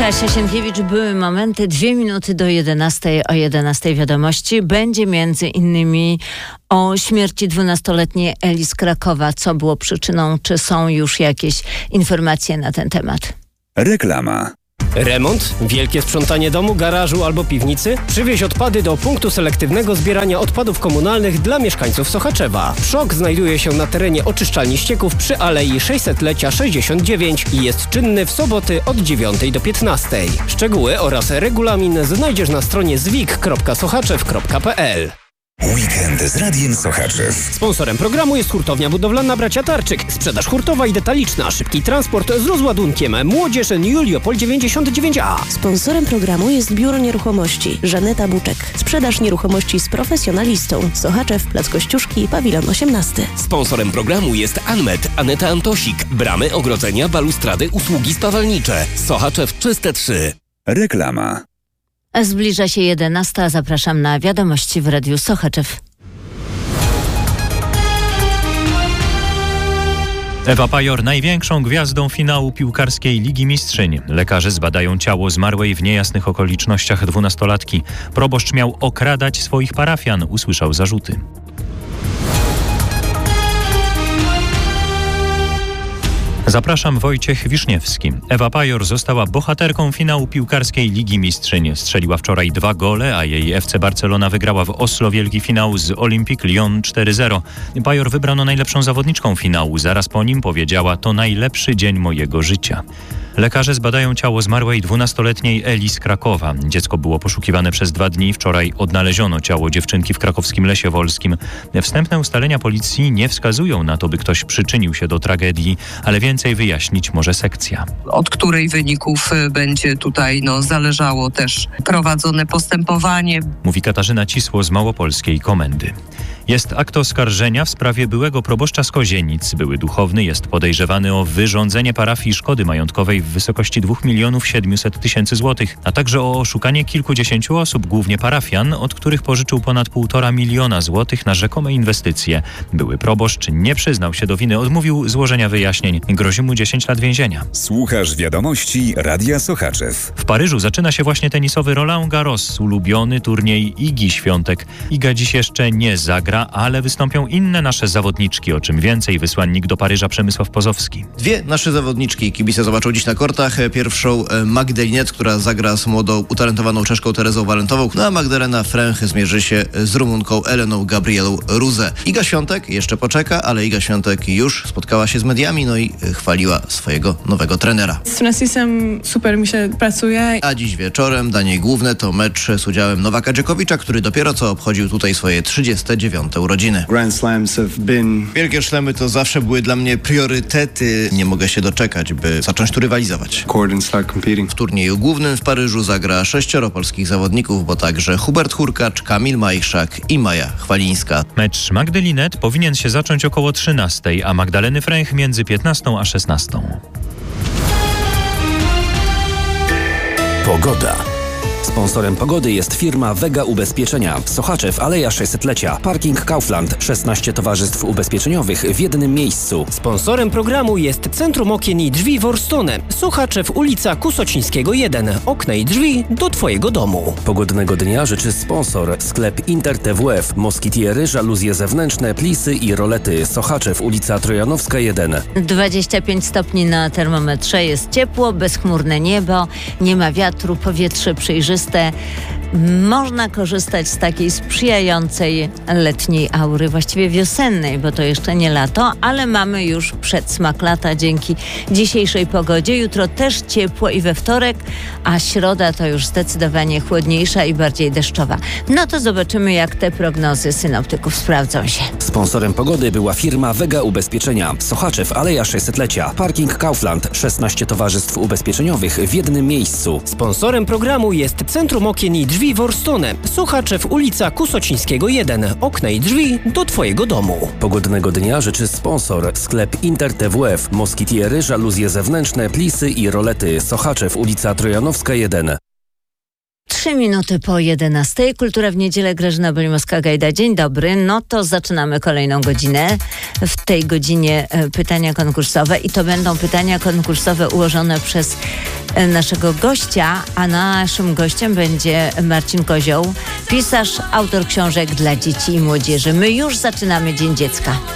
Kasia Sienkiewicz, były momenty, 2 minuty do 11. O 11 wiadomości będzie między innymi o śmierci 12-letniej Eli z Krakowa. Co było przyczyną? Czy są już jakieś informacje na ten temat? Reklama. Remont, wielkie sprzątanie domu, garażu albo piwnicy? Przywieź odpady do punktu selektywnego zbierania odpadów komunalnych dla mieszkańców Sochaczewa. PSZOK znajduje się na terenie oczyszczalni ścieków przy Alei 600-lecia 69 i jest czynny w soboty od 9 do 15. Szczegóły oraz regulamin znajdziesz na stronie zwik.sochaczew.pl. Weekend z Radiem Sochaczew. Sponsorem programu jest hurtownia budowlana Bracia Tarczyk. Sprzedaż hurtowa i detaliczna. Szybki transport z rozładunkiem. Młodzież Juliopol 99A. Sponsorem programu jest Biuro Nieruchomości Żaneta Buczek. Sprzedaż nieruchomości z profesjonalistą. Sochaczew, Plac Kościuszki, Pawilon 18. Sponsorem programu jest Anmet, Aneta Antosik. Bramy, ogrodzenia, balustrady, usługi spawalnicze. Sochaczew Czyste 3. Reklama. Zbliża się 11. Zapraszam na wiadomości w Radiu Sochaczew. Ewa Pajor największą gwiazdą finału piłkarskiej Ligi Mistrzyń. Lekarze zbadają ciało zmarłej w niejasnych okolicznościach 12-latki. Proboszcz miał okradać swoich parafian, usłyszał zarzuty. Zapraszam, Wojciech Wiszniewski. Ewa Pajor została bohaterką finału piłkarskiej Ligi Mistrzyń. Strzeliła wczoraj 2 gole, a jej FC Barcelona wygrała w Oslo wielki finał z Olympique Lyon 4-0. Pajor wybrano najlepszą zawodniczką finału. Zaraz po nim powiedziała: to najlepszy dzień mojego życia. Lekarze zbadają ciało zmarłej 12-letniej Eli z Krakowa. Dziecko było poszukiwane przez 2 dni. Wczoraj odnaleziono ciało dziewczynki w krakowskim Lesie Wolskim. Wstępne ustalenia policji nie wskazują na to, by ktoś przyczynił się do tragedii, ale więcej wyjaśnić może sekcja. Od której wyników będzie tutaj zależało też prowadzone postępowanie. Mówi Katarzyna Cisło z Małopolskiej Komendy. Jest akt oskarżenia w sprawie byłego proboszcza z Kozienic. Były duchowny jest podejrzewany o wyrządzenie parafii szkody majątkowej w wysokości 2 700 000 złotych, a także o oszukanie kilkudziesięciu osób, głównie parafian, od których pożyczył ponad 1,5 miliona złotych na rzekome inwestycje. Były proboszcz nie przyznał się do winy, odmówił złożenia wyjaśnień. Grozi mu 10 lat więzienia. Słuchasz wiadomości Radia Sochaczew. W Paryżu zaczyna się właśnie tenisowy Roland Garros, ulubiony turniej Igi Świątek. Iga dziś jeszcze nie zagra, ale wystąpią inne nasze zawodniczki. O czym więcej wysłannik do Paryża Przemysław Pozowski. 2 nasze zawodniczki kibice zobaczą dziś na kortach. Pierwszą Magdalinet, która zagra z młodą, utalentowaną Czeszką Terezą Walentową, a Magdalena Fręch zmierzy się z Rumunką Eleną Gabrielą Ruzę. Iga Świątek jeszcze poczeka, ale Iga Świątek już spotkała się z mediami, i chwaliła swojego nowego trenera. Z Francisem super mi się pracuje. A dziś wieczorem danie główne to mecz z udziałem Nowaka Dżokowicza, który dopiero co obchodził tutaj swoje 39. urodziny. Wielkie szlemy to zawsze były dla mnie priorytety. Nie mogę się doczekać, by zacząć tu rywalizować. W turnieju głównym w Paryżu zagra 6 polskich zawodników, bo także Hubert Hurkacz, Kamil Majchrzak i Maja Chwalińska. Mecz Magdalinet powinien się zacząć około 13, a Magdaleny Fręch między 15 a 16. Pogoda. Sponsorem pogody jest firma Vega Ubezpieczenia. Sochaczew, Aleja 600-lecia. Parking Kaufland. 16 towarzystw ubezpieczeniowych w jednym miejscu. Sponsorem programu jest Centrum Okien i Drzwi Worstone. Sochaczew, ulica Kusocińskiego 1. Okna i drzwi do Twojego domu. Pogodnego dnia życzy sponsor. Sklep Inter TWF. Moskitiery, żaluzje zewnętrzne, plisy i rolety. Sochaczew, ulica Trojanowska 1. 25 stopni na termometrze. Jest ciepło, bezchmurne niebo, nie ma wiatru, powietrze przejrzyste. Można korzystać z takiej sprzyjającej letniej aury, właściwie wiosennej, bo to jeszcze nie lato, ale mamy już przedsmak lata dzięki dzisiejszej pogodzie. Jutro też ciepło i we wtorek, a środa to już zdecydowanie chłodniejsza i bardziej deszczowa. No to zobaczymy, jak te prognozy synoptyków sprawdzą się. Sponsorem pogody była firma Vega Ubezpieczenia. Sochaczew, Aleja 600-lecia. Parking Kaufland. 16 towarzystw ubezpieczeniowych w jednym miejscu. Sponsorem programu jest Centrum Okien i Drzwi Worstone. Sochaczew, ulica Kusocińskiego 1. Okna i drzwi do Twojego domu. Pogodnego dnia życzy sponsor. Sklep Inter TWF. Moskitiery, żaluzje zewnętrzne, plisy i rolety. Sochaczew, ulica Trojanowska 1. 3 minuty po 11. Kultura w niedzielę, Grażyna Bolimowska-Gajda. Dzień dobry. No to zaczynamy kolejną godzinę. W tej godzinie pytania konkursowe i to będą pytania konkursowe ułożone przez naszego gościa, a naszym gościem będzie Marcin Kozioł, pisarz, autor książek dla dzieci i młodzieży. My już zaczynamy Dzień Dziecka.